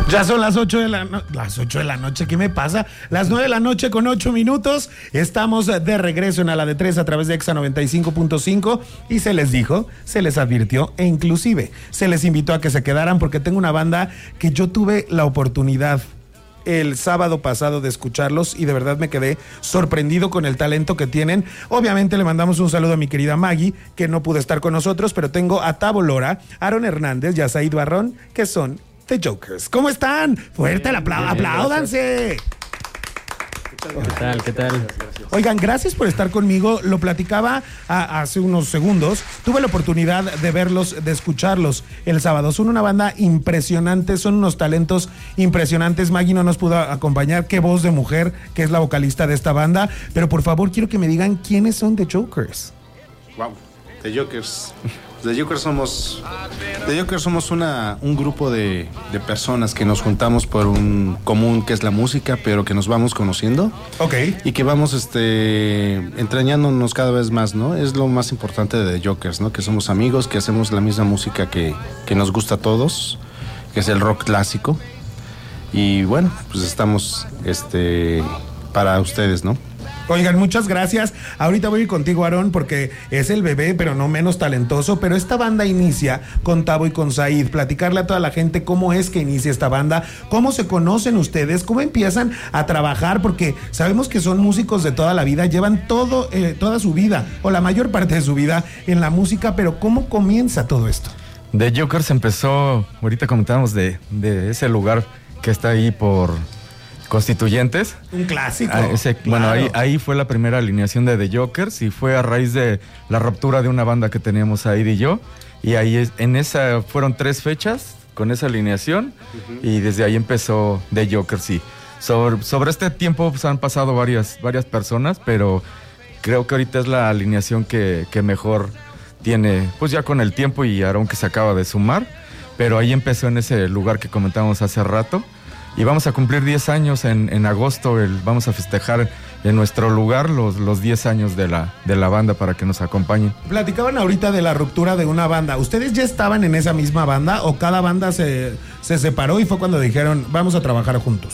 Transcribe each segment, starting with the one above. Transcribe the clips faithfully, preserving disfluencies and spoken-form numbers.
Ya son las ocho de la noche. Las ocho de la noche, ¿qué me pasa? Las nueve de la noche con ocho minutos. Estamos de regreso en A la de tres a través de Exa noventa y cinco punto cinco. Y se les dijo, se les advirtió e inclusive se les invitó a que se quedaran porque tengo una banda que yo tuve la oportunidad el sábado pasado de escucharlos y de verdad me quedé sorprendido con el talento que tienen. Obviamente le mandamos un saludo a mi querida Maggie, que no pudo estar con nosotros, pero tengo a Tavo Lora, Aaron Hernández y a Said Barrón, que son The Jokers. ¿Cómo están? Fuerte el aplauso, apláudanse. ¿Qué tal? ¿Qué tal? Oigan, gracias por estar conmigo. Lo platicaba a, hace unos segundos. Tuve la oportunidad de verlos, de escucharlos el sábado. Son una banda impresionante, son unos talentos impresionantes. Maggie no nos pudo acompañar. Qué voz de mujer, que es la vocalista de esta banda. Pero por favor, quiero que me digan quiénes son The Jokers. Wow, The Jokers. The Jokers somos, The Jokers somos una, un grupo de, de personas que nos juntamos por un común que es la música, pero que nos vamos conociendo. Ok. Y que vamos este, entrañándonos cada vez más, ¿no? Es lo más importante de The Jokers, ¿no? Que somos amigos, que hacemos la misma música que, que nos gusta a todos, que es el rock clásico. Y bueno, pues estamos este, para ustedes, ¿no? Oigan, muchas gracias. Ahorita voy a ir contigo, Aarón, porque es el bebé, pero no menos talentoso. Pero esta banda inicia con Tavo y con Said. Platicarle a toda la gente cómo es que inicia esta banda, cómo se conocen ustedes, cómo empiezan a trabajar, porque sabemos que son músicos de toda la vida, llevan todo, eh, toda su vida, o la mayor parte de su vida en la música, pero ¿cómo comienza todo esto? The Jokers empezó, ahorita comentábamos de, de ese lugar que está ahí por Constituyentes. Un clásico. Ah, ese, claro. Bueno, ahí, ahí fue la primera alineación de The Jokers y fue a raíz de la ruptura de una banda que teníamos Said y yo. Y ahí en esa fueron tres fechas con esa alineación uh-huh. Y desde ahí empezó The Jokers. Y sobre, sobre este tiempo pues, han pasado varias, varias personas, pero creo que ahorita es la alineación que, que mejor tiene, pues ya con el tiempo y Aarón que se acaba de sumar. Pero ahí empezó en ese lugar que comentábamos hace rato. Y vamos a cumplir diez años en, en agosto, el, vamos a festejar en nuestro lugar los, los diez años de la, de la banda para que nos acompañen. Platicaban ahorita de la ruptura de una banda. ¿Ustedes ya estaban en esa misma banda o cada banda se, se separó y fue cuando dijeron vamos a trabajar juntos?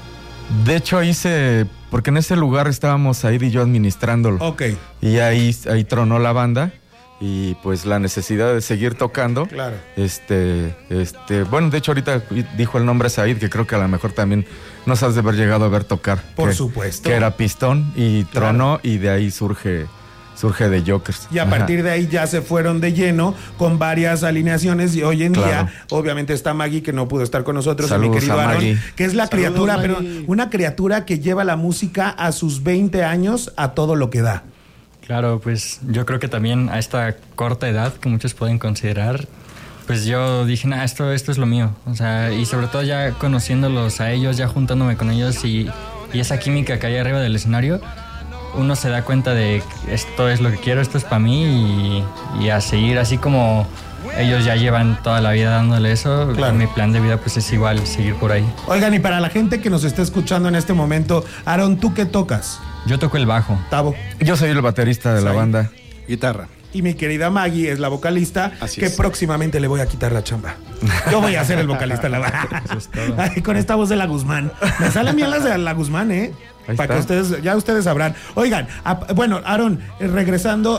De hecho ahí se, porque en ese lugar estábamos Said y yo administrándolo. Ok. Y ahí, ahí tronó la banda. Y pues la necesidad de seguir tocando. Claro. Este, este, bueno, de hecho ahorita dijo el nombre Said, que creo que a lo mejor también nos has de haber llegado a ver tocar. Por que, supuesto. Que era Pistón y claro. Tronó y de ahí surge, surge The Jokers. Y a partir de ahí ya se fueron de lleno con varias alineaciones y hoy en claro. día obviamente está Maggie que no pudo estar con nosotros. Saludos mi querido a Aaron, que es la Saludos, criatura, Maggie. pero una criatura que lleva la música a sus veinte años a todo lo que da. Claro, pues yo creo que también a esta corta edad que muchos pueden considerar, pues yo dije, nah, esto, esto es lo mío. O sea, y sobre todo ya conociéndolos a ellos, ya juntándome con ellos y, y esa química que hay arriba del escenario, uno se da cuenta de que esto es lo que quiero, esto es para mí y, y a seguir así como ellos ya llevan toda la vida dándole eso, claro. Mi plan de vida pues es igual, seguir por ahí. Oigan, y para la gente que nos está escuchando en este momento, Aaron, ¿tú qué tocas? Yo toco el bajo. Tavo. Yo soy el baterista de sí. la banda. Guitarra. Y mi querida Maggie es la vocalista. Así que es. Próximamente le voy a quitar la chamba. Yo voy a ser el vocalista de la banda. Eso es todo. Ay, con esta voz de la Guzmán. Me salen bien las de la Guzmán, ¿eh? Ahí Para está. Que ustedes, ya ustedes sabrán. Oigan, a, bueno, Aaron, eh, regresando